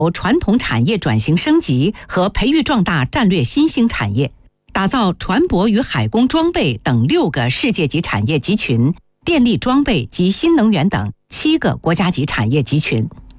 传统产业转型升级和培育壮大战略新兴产业，打造船舶与海工装备等6个世界级产业集群，电力装备及新能源等7个国家级产业集群。